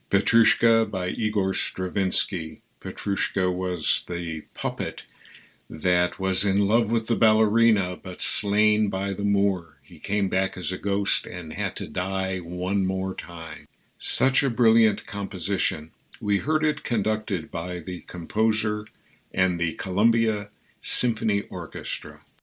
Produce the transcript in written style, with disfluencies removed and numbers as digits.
Petrushka by Igor Stravinsky. Petrushka was the puppet that was in love with the ballerina but slain by the Moor. He came back as a ghost and had to die one more time. Such a brilliant composition. We heard it conducted by the composer and the Columbia Symphony Orchestra.